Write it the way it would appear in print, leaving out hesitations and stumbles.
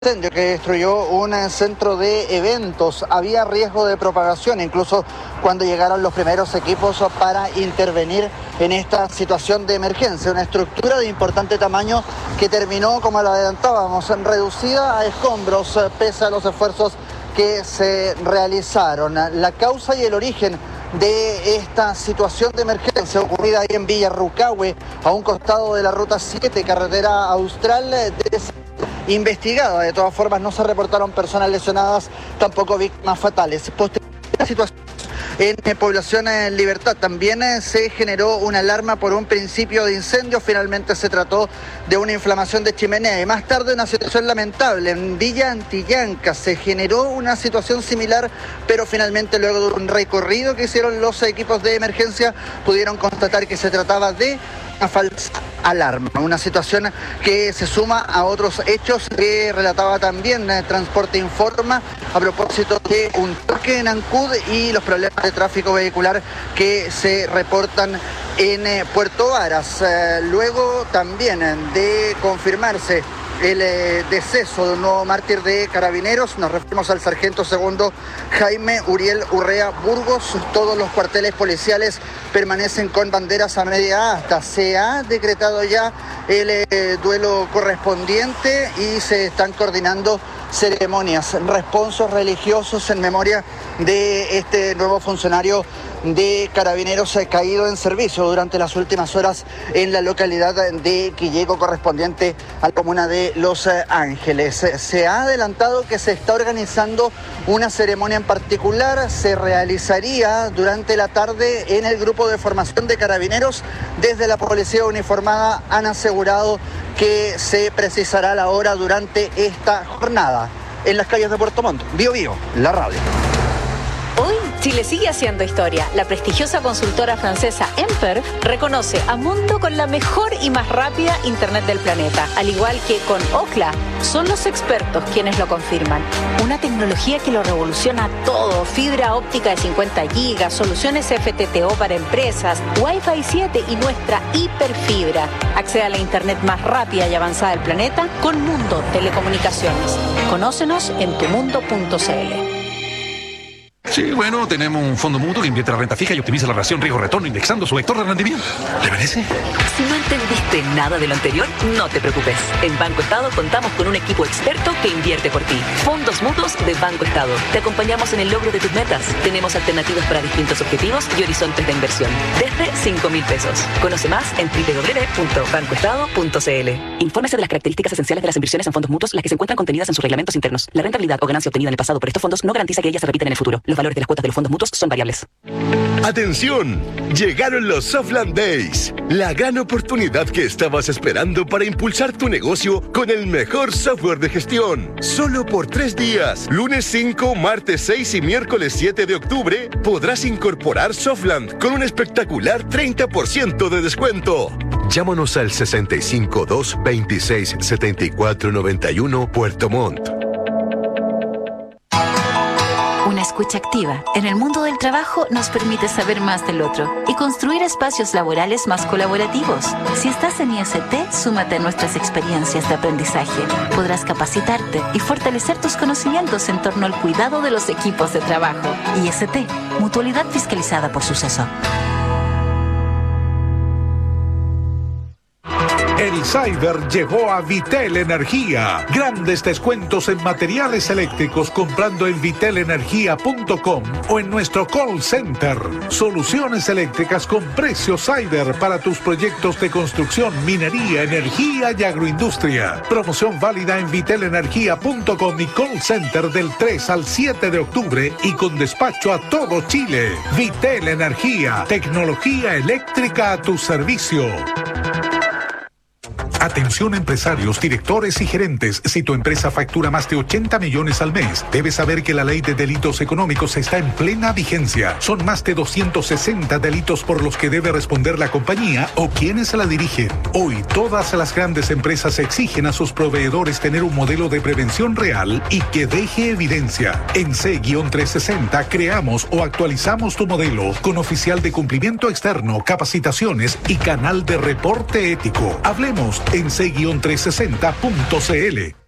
Incendio que destruyó un centro de eventos. Había riesgo de propagación, incluso cuando llegaron los primeros equipos para intervenir en esta situación de emergencia. Una estructura de importante tamaño que terminó, como lo adelantábamos, reducida a escombros, pese a los esfuerzos que se realizaron. La causa y el origen de esta situación de emergencia ocurrida ahí en Villa Rucahue, a un costado de la Ruta 7, carretera austral, investigada. De todas formas, no se reportaron personas lesionadas, tampoco víctimas fatales. Posterior a la situación en población en Libertad, también se generó una alarma por un principio de incendio. Finalmente se trató de una inflamación de chimenea. Y más tarde, una situación lamentable en Villa Antillanca. Se generó una situación similar, pero finalmente, luego de un recorrido que hicieron los equipos de emergencia, pudieron constatar que se trataba de una falsa alarma, una situación que se suma a otros hechos que relataba también Transporte Informa a propósito de un choque en Ancud y los problemas de tráfico vehicular que se reportan en Puerto Varas. Luego también de confirmarse el deceso de un nuevo mártir de Carabineros, nos referimos al sargento segundo Jaime Uriel Urrea Burgos. Todos los cuarteles policiales permanecen con banderas a media asta. Se ha decretado ya el duelo correspondiente y se están coordinando ceremonias, responsos religiosos en memoria de este nuevo funcionario de Carabineros caído en servicio durante las últimas horas en la localidad de Quilleco, correspondiente a la comuna de Los Ángeles. Se ha adelantado que se está organizando una ceremonia en particular. Se realizaría durante la tarde en el grupo de formación de Carabineros. Desde la policía uniformada han asegurado que se precisará la hora durante esta jornada. En las calles de Puerto Montt, Bío Bío, la radio. Hoy, Chile sigue haciendo historia. La prestigiosa consultora francesa Emper reconoce a Mundo con la mejor y más rápida Internet del planeta. Al igual que con Ookla, son los expertos quienes lo confirman. Una tecnología que lo revoluciona todo. Fibra óptica de 50 gigas, soluciones FTTO para empresas, Wi-Fi 7 y nuestra hiperfibra. Accede a la Internet más rápida y avanzada del planeta con Mundo Telecomunicaciones. Conócenos en tumundo.cl. Sí, bueno, tenemos un fondo mutuo que invierte la renta fija y optimiza la relación riesgo-retorno indexando su vector de rendimiento. ¿Le parece? Si no entendiste nada de lo anterior, no te preocupes. En Banco Estado contamos con un equipo experto que invierte por ti. Fondos mutuos de Banco Estado. Te acompañamos en el logro de tus metas. Tenemos alternativas para distintos objetivos y horizontes de inversión. Desde 5.000 pesos. Conoce más en www.bancoestado.cl. Infórmese de las características esenciales de las inversiones en fondos mutuos, las que se encuentran contenidas en sus reglamentos internos. La rentabilidad o ganancia obtenida en el pasado por estos fondos no garantiza que ellas se repitan en el futuro. Los valores de las cuotas de los fondos mutuos son variables. ¡Atención! Llegaron los Softland Days, la gran oportunidad que estabas esperando para impulsar tu negocio con el mejor software de gestión. Solo por 3 días, lunes 5, martes 6 y miércoles 7 de octubre, podrás incorporar Softland con un espectacular 30% de descuento. Llámanos al 652 26 74 91 Puerto Montt. Una escucha activa en el mundo del trabajo nos permite saber más del otro y construir espacios laborales más colaborativos. Si estás en IST, súmate a nuestras experiencias de aprendizaje. Podrás capacitarte y fortalecer tus conocimientos en torno al cuidado de los equipos de trabajo. IST, Mutualidad Fiscalizada por Suceso. El Cyber llegó a Vitel Energía. Grandes descuentos en materiales eléctricos comprando en vitelenergia.com o en nuestro call center. Soluciones eléctricas con precios Cyber para tus proyectos de construcción, minería, energía y agroindustria. Promoción válida en vitelenergia.com y call center del 3 al 7 de octubre y con despacho a todo Chile. Vitel Energía, tecnología eléctrica a tu servicio. Atención empresarios, directores y gerentes. Si tu empresa factura más de 80 millones al mes, debes saber que la ley de delitos económicos está en plena vigencia. Son más de 260 delitos por los que debe responder la compañía o quienes la dirigen. Hoy, todas las grandes empresas exigen a sus proveedores tener un modelo de prevención real y que deje evidencia. En C-360 creamos o actualizamos tu modelo con oficial de cumplimiento externo, capacitaciones y canal de reporte ético. Hablemos en C-360.cl.